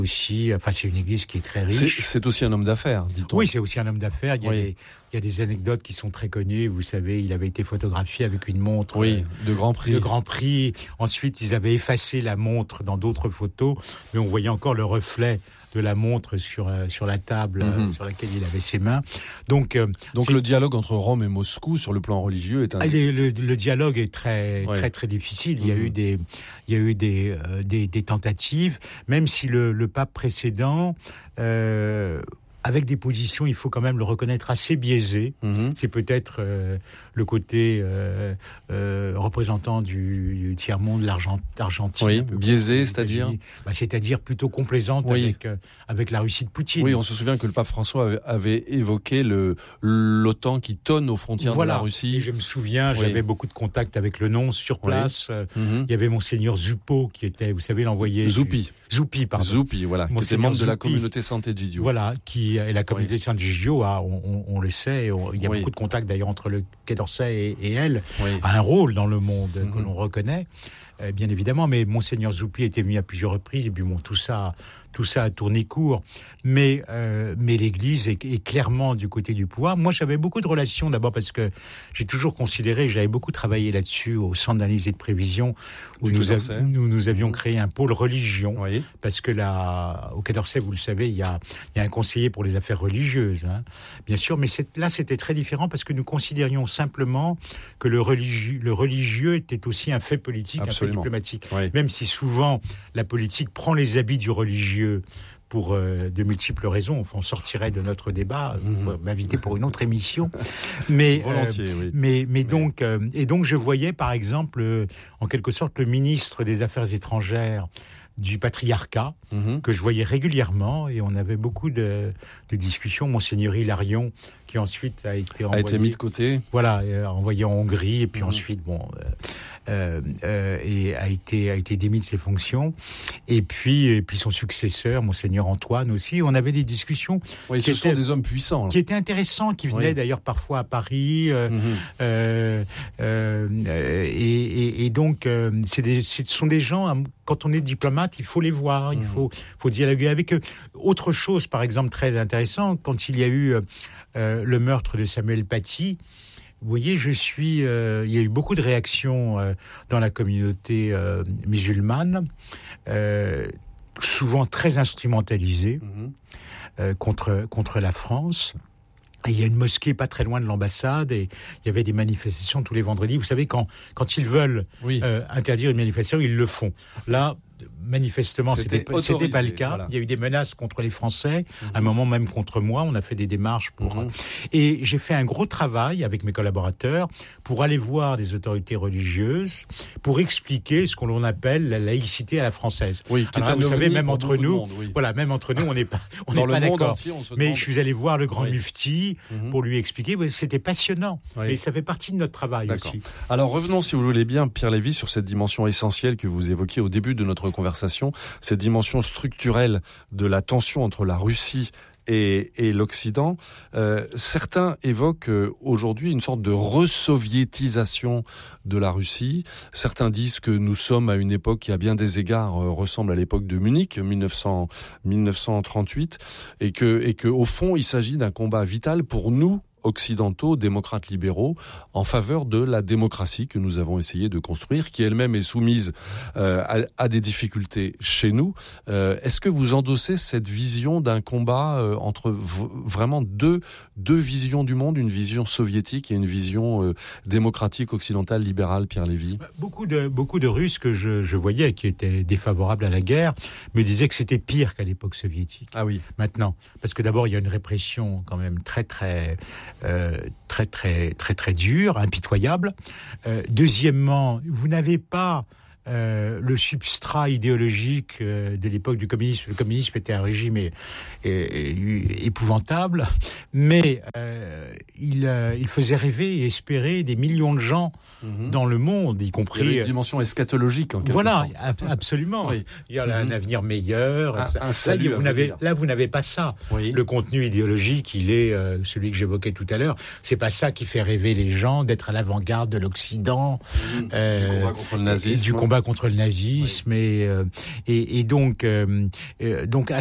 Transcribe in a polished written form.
aussi, enfin c'est une église qui est très riche. C'est aussi un homme d'affaires, dit-on. Oui, c'est aussi un homme d'affaires. Il y a des anecdotes qui sont très connues. Vous savez, il avait été photographié avec une montre de Grand Prix. De Grand Prix. Ensuite, ils avaient effacé la montre dans d'autres photos, mais on voyait encore le reflet de la montre sur la table sur laquelle il avait ses mains. Donc le dialogue entre Rome et Moscou sur le plan religieux est le dialogue est très très difficile. Il y a eu des tentatives, même si le pape précédent avec des positions, il faut quand même le reconnaître, assez biaisées. C'est peut-être le côté représentant du tiers-monde, l'Argentine. Oui, biaisé, c'est-à-dire c'est-à-dire plutôt complaisante avec la Russie de Poutine. Oui, on se souvient que le pape François avait évoqué l'OTAN qui tonne aux frontières de la Russie. Et je me souviens, j'avais beaucoup de contacts avec le nonce sur place. Il y avait Monseigneur Zupo, qui était, vous savez, l'envoyé... Zuppi, pardon. Zuppi, voilà, qui était membre de la communauté Sant'Egidio. Voilà, et la communauté Sant'Egidio, on le sait, il y a beaucoup de contacts d'ailleurs entre le Quai d'Orsay et elle, a un rôle dans le monde que l'on reconnaît, bien évidemment, mais Monseigneur Zuppi était venu à plusieurs reprises, et puis bon, tout ça a tourné court, mais l'Église est clairement du côté du pouvoir. Moi, j'avais beaucoup de relations, d'abord parce que j'ai toujours considéré, j'avais beaucoup travaillé là-dessus au Centre d'analyse et de prévision, où nous avions créé un pôle religion, parce que au Quai d'Orsay, vous le savez, il y a un conseiller pour les affaires religieuses, bien sûr, mais là, c'était très différent, parce que nous considérions simplement que le religieux était aussi un fait politique, un fait diplomatique, même si souvent la politique prend les habits du religieux pour de multiples raisons. Enfin, on sortirait de notre débat, m'inviter pour une autre émission. Mais volontiers, donc je voyais par exemple en quelque sorte le ministre des Affaires étrangères du patriarcat, que je voyais régulièrement, et on avait beaucoup de discussions. Monseigneur Hilarion, qui ensuite a été mis de côté. Voilà, envoyé en Hongrie, et puis ensuite, et a été démis de ses fonctions. Et puis son successeur, Monseigneur Antoine aussi. On avait des discussions. Oui, ce sont des hommes puissants. Qui étaient intéressants, qui venaient d'ailleurs parfois à Paris. Et donc, ce sont des gens, quand on est diplomate, il faut les voir, il faut dialoguer avec eux. Autre chose, par exemple, très intéressant, quand il y a eu le meurtre de Samuel Paty, vous voyez, il y a eu beaucoup de réactions dans la communauté musulmane, souvent très instrumentalisées contre la France. Et il y a une mosquée pas très loin de l'ambassade, et il y avait des manifestations tous les vendredis. Vous savez, quand ils veulent interdire une manifestation, ils le font. Là, manifestement, c'était pas le cas. Voilà. Il y a eu des menaces contre les Français, à un moment même contre moi. On a fait des démarches pour... Et j'ai fait un gros travail avec mes collaborateurs pour aller voir des autorités religieuses, pour expliquer ce qu'on appelle la laïcité à la française. Oui, alors, vous savez, même entre nous, même entre nous, on n'est pas d'accord. Mais je suis allé voir le grand mufti pour lui expliquer. C'était passionnant. Et ça fait partie de notre travail aussi. Alors revenons, si vous voulez bien, Pierre Lévy, sur cette dimension essentielle que vous évoquiez au début de notre conversation, cette dimension structurelle de la tension entre la Russie et l'Occident. Certains évoquent aujourd'hui une sorte de resoviétisation de la Russie. Certains disent que nous sommes à une époque qui, à bien des égards, ressemble à l'époque de Munich, 1938, et que au fond, il s'agit d'un combat vital pour nous, occidentaux, démocrates libéraux, en faveur de la démocratie que nous avons essayé de construire, qui elle-même est soumise à des difficultés chez nous. Est-ce que vous endossez cette vision d'un combat entre vraiment deux visions du monde, une vision soviétique et une vision démocratique occidentale libérale, Pierre Lévy? Beaucoup de Russes que je voyais qui étaient défavorables à la guerre me disaient que c'était pire qu'à l'époque soviétique. Ah oui. Maintenant, parce que d'abord il y a une répression quand même très dur, impitoyable. Deuxièmement, vous n'avez pas le substrat idéologique de l'époque du communisme. Le communisme était un régime épouvantable, mais il faisait rêver et espérer des millions de gens dans le monde, y compris... Il y avait une dimension eschatologique, en quelque sorte. Absolument. Oui. Il y a un avenir meilleur. Là, vous n'avez pas ça. Oui. Le contenu idéologique, il est celui que j'évoquais tout à l'heure. C'est pas ça qui fait rêver les gens, d'être à l'avant-garde de l'Occident. Du combat contre le nazisme. combat contre le nazisme et donc